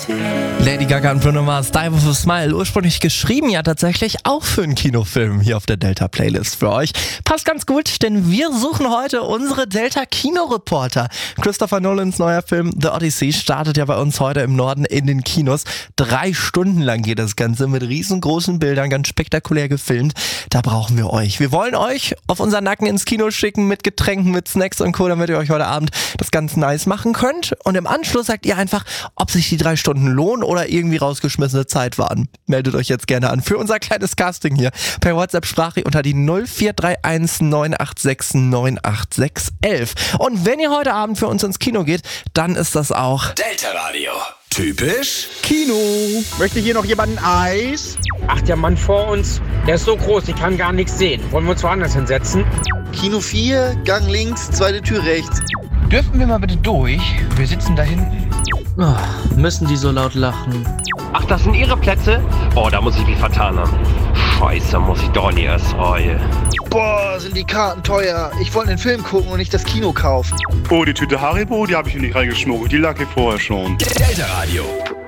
Lady Gaga und Bruno Mars, Die With A Smile, ursprünglich geschrieben ja tatsächlich auch für einen Kinofilm hier auf der Delta-Playlist für euch. Passt ganz gut, denn wir suchen heute unsere Delta-Kino-Reporter. Christopher Nolans neuer Film The Odyssey startet ja bei uns heute im Norden in den Kinos. 3 Stunden lang geht das Ganze mit riesengroßen Bildern, ganz spektakulär gefilmt. Da brauchen wir euch. Wir wollen euch auf unseren Nacken ins Kino schicken mit Getränken, mit Snacks und Co., damit ihr euch heute Abend das ganz nice machen könnt. Und im Anschluss sagt ihr einfach, ob sich die 3 Stunden lohnen oder irgendwie rausgeschmissene Zeit waren. Meldet euch jetzt gerne an für unser kleines Casting hier per WhatsApp-Sprache unter die 0431 986 98611. Und wenn ihr heute Abend für uns ins Kino geht, dann ist das auch Delta Radio. Typisch Kino. Möchte hier noch jemand ein Eis? Ach, der Mann vor uns, der ist so groß, ich kann gar nichts sehen. Wollen wir uns woanders hinsetzen? Kino 4, Gang links, zweite Tür rechts. Dürfen wir mal bitte durch? Wir sitzen da hinten. Oh, müssen die so laut lachen? Ach, das sind Ihre Plätze? Oh, da muss ich mich vertan haben. Scheiße, muss ich doch in die erste Reihe. Boah, sind die Karten teuer. Ich wollte den Film gucken und nicht das Kino kaufen. Oh, die Tüte Haribo, die habe ich hier nicht reingeschmuggelt. Die lag hier vorher schon. Delta Radio.